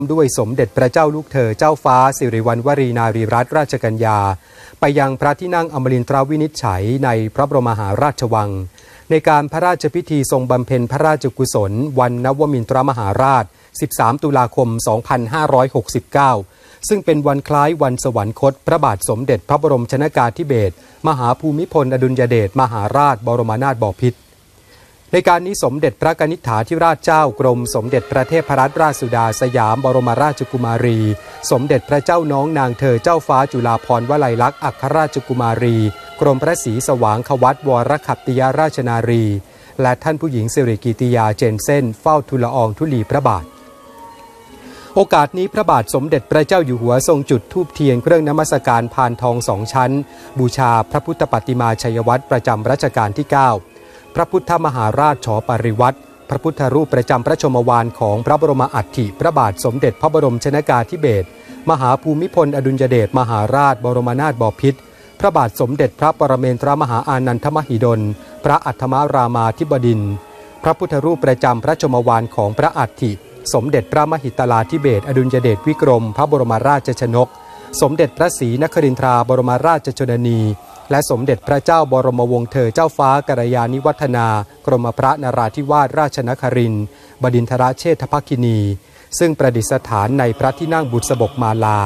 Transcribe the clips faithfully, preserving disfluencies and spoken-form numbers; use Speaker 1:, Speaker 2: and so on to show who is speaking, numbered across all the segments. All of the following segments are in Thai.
Speaker 1: ด้วยสมเด็จพระเจ้าลูกเธอเจ้าฟ้าสิริวัณวรีนารีรัตนราชกัญญาไปยังพระที่นั่งอมรินทรวินิจฉัยในพระบรมมหาราชวังในการพระราชพิธีทรงบำเพ็ญพระราชกุศลวันนวมินทรมหาราชสิบสามตุลาคมสองพันห้าร้อยหกสิบเก้าซึ่งเป็นวันคล้ายวันสวรรคตพระบาทสมเด็จพระบรมชนกาธิเบศรมหาภูมิพลอดุลยเดชมหาราชบรมนาถบพิตรในการนี้สมเด็จพระกนิษฐาธิราชเจ้ากรมสมเด็จพระเทพรัตนราชสุดาสยามบรมราชกุมารีสมเด็จพระเจ้าน้องนางเธอเจ้าฟ้าจุฬาภรณ์วลัยลักษณ์อัครราชกุมารีกรมพระศรีสว่างควัตวรขัตติยราชนารีและท่านผู้หญิงสิริกิติยาเจนเซ่นเฝ้าทูลละอองธุลีพระบาทโอกาสนี้พระบาทสมเด็จพระเจ้าอยู่หัวทรงจุดธูปเทียนเครื่องนมัสการพานทองสองชั้นบูชาพระพุทธปฏิมาชัยวัตรประจำรัชกาลที่เก้าพระพุทธมหาราชฉปริวัติพระพุทธรูปประจำพระชมวาลของพระบรมอัฐิพระบาทสมเด็จพระบรมชนกาธิเบศรมหาภูมิพลอดุลยเดชมหาราชบรมนาถบพิตรพระบาทสมเด็จพระปรเมนทรมหาอานันทมหิดลพระอัฏฐมรามาธิบดินทร์พระพุทธรูปประจำพระชมวาลของพระอัฐิสมเด็จพระมหิตลาธิเบศรอดุลยเดชวิกรมพระบรมราชชนกสมเด็จพระศรีนครินทราบรมราชชนนีและสมเด็จพระเจ้าบรมวงศ์เธอเจ้าฟ้ากัลยาณิวัฒนากรมพระนราธิวาสราชนครินทร์บดินทรเชษฐภคินีซึ่งประดิษฐานในพระที่นั่งบุษบกมาลา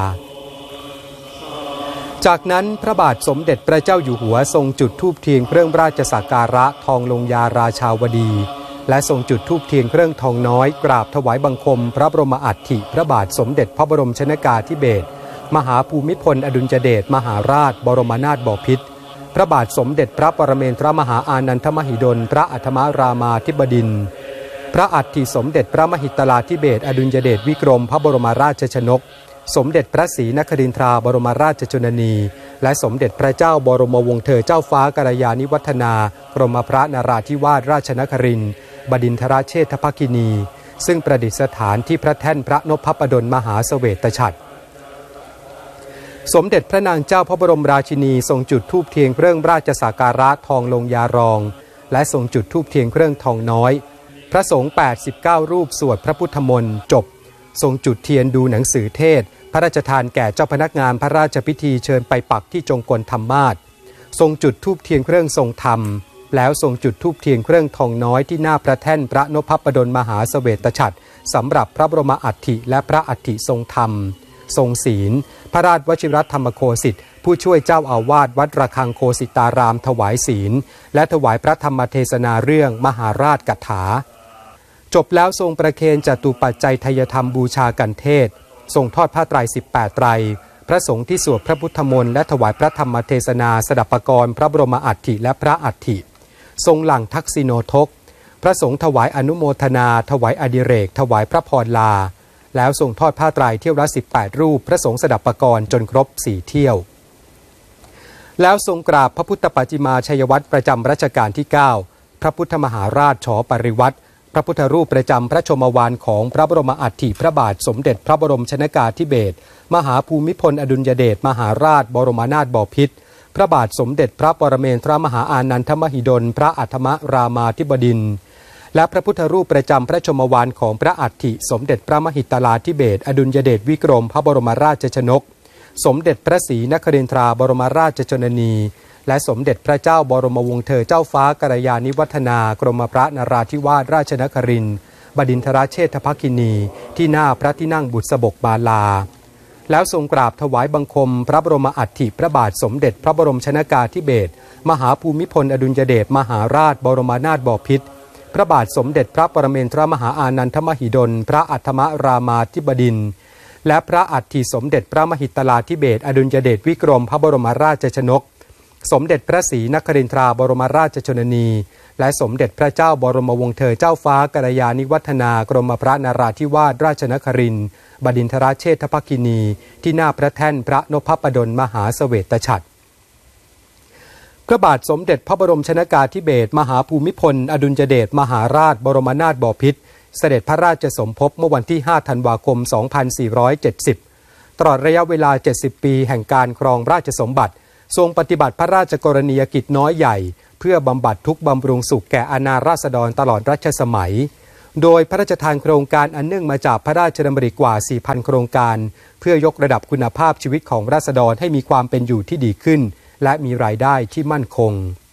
Speaker 1: จากนั้นพระบาทสมเด็จพระเจ้าอยู่หัวทรงจุดธูปเทียนเครื่องราชสักการะทองลงยาราชาวดีและทรงจุดธูปเทียนเครื่องทองน้อยกราบถวายบังคมพระบรมอัฐิพระบาทสมเด็จพระบรมชนกาธิเบศรมหาภูมิพลอดุลยเดชมหาราชบรมนาถบพิตรพระบาทสมเด็จพระปรเมนทรมหาอานันทมหิดลพระอัฏฐมรามาธิบดินทร์พระอัฐิสมเด็จพระมหิตลาธิเบศรอดุลยเดชวิกรมพระบรมราชชนกสมเด็จพระศรีนครินทราบรมราชชนนีและสมเด็จพระเจ้าบรมวงศ์เธอเจ้าฟ้ากัลยาณิวัฒนากรมพระนราธิวาสราชนครินทร์บดินทรเชษฐภคินีซึ่งประดิษฐานที่พระแท่นพระนพดลมหาเสวตฉัตรสมเด็จพระนางเจ้าพระบรมราชินีทรงจุดธูปเทียนเครื่องราชสักการะทองลงยารองและทรงจุดธูปเทียนเครื่องทองน้อยพระสงฆ์แปดสิบเก้ารูปสวดพระพุทธมนต์จบทรงจุดเทียนดูหนังสือเทศพระราชทานแก่เจ้าพนักงานพระราชพิธีเชิญไปปักที่จงกลธรรมาสน์ทรงจุดธูปเทียนเครื่องทรงธรรมแล้วทรงจุดธูปเทียนเครื่องทองน้อยที่หน้าพระแท่นพระนพดลมหาเสวตฉัตรสำหรับพระบรมอัฐิและพระอัฐิทรงธรรมทรงศีลพระราชวชิรธรรมโคสิทธิ์ผู้ช่วยเจ้าอาวาสวัดระฆังโคสิตารามถวายศีลและถวายพระธรรมเทศนาเรื่องมหาราชกถาจบแล้วทรงประเคนจตุปัจจัยทายธรรมบูชากันเทศทรงทอดผ้าไตรสิบแปดไตรพระสงฆ์ที่สวดพระพุทธมนต์และถวายพระธรรมเทศนาสดับปกรณ์พระบรมอัฐิและพระอัฐิทรงหลั่งทักษิโนทกพระสงฆ์ถวายอนุโมทนาถวายอดิเรกถวายพระพรลาแล้วทรงทอดผ้าไตรเที่ยวละสิบแปดรูปพระสงฆ์สดับปกรณ์จนครบสี่เที่ยวแล้วทรงกราบพระพุทธปฏิมาชัยวัตรประจำรัชกาลที่เก้าพระพุทธมหาราชฉปริวัติพระพุทธรูปประจำพระชมวาลของพระบรมอัฐิพระบาทสมเด็จพระบรมชนกาธิเบศรมหาภูมิพลอดุลยเดชมหาราชบรมนาถบพิตรพระบาทสมเด็จพระปรเมนทรมหาอานันทมหิดลพระอัฏฐมรามาธิบดินทร์และพระพุทธรูปประจำพระชมวาลของพระอัฐิสมเด็จพระมหิตลาธิเบศรอดุลยเดชวิกรมพระบรมราชชนกสมเด็จพระศรีนครินทราบรมราชชนนีและสมเด็จพระเจ้าบรมวงศ์เธอเจ้าฟ้ากัลยาณิวัฒนากรมพระนราธิวาสราชนครินทร์บดินทรเชษฐภคินีที่หน้าพระที่นั่งบุษบกมาลาแล้วทรงกราบถวายบังคมพระบรมอัฐิพระบาทสมเด็จพระบรมชนกาธิเบศรมหาภูมิพลอดุลยเดชมหาราชบรมนาถบพิตรพระบาทสมเด็จพระปรเมนทรมหาอานันทมหิดลพระอัฏฐมรามาธิบดินทร์และพระอัฐิสมเด็จพระมหิตลาธิเบศรอดุลยเดชวิกรมพระบรมราชชนกสมเด็จพระศรีนครินทราบรมราชชนนีและสมเด็จพระเจ้าบรมวงศ์เธอเจ้าฟ้ากัลยาณิวัฒนากรมพระนราธิวาสราชนครินทร์บดินทรเชษฐภคินีที่หน้าพระแท่นพระนพดลมหาเสวตฉัตรพระบาทสมเด็จพระบรมชนกาธิเบศรมหาภูมิพลอดุลยเดชมหาราชบรมนาถบพิตรเสด็จพระราชสมภพเมื่อวันที่ห้าธันวาคมสองพันสี่ร้อยเจ็ดสิบตลอดระยะเวลาเจ็ดสิบปีแห่งการครองราชสมบัติทรงปฏิบัติพระราชกรณียกิจน้อยใหญ่เพื่อบำบัดทุกข์บำรุงสุขแก่อาณาราษฎรตลอดรัชสมัยโดยพระราชทานโครงการอันเนื่องมาจากพระราชดำริกว่า สี่พัน โครงการเพื่อยกระดับคุณภาพชีวิตของราษฎรให้มีความเป็นอยู่ที่ดีขึ้นและมีรายได้ที่มั่นคง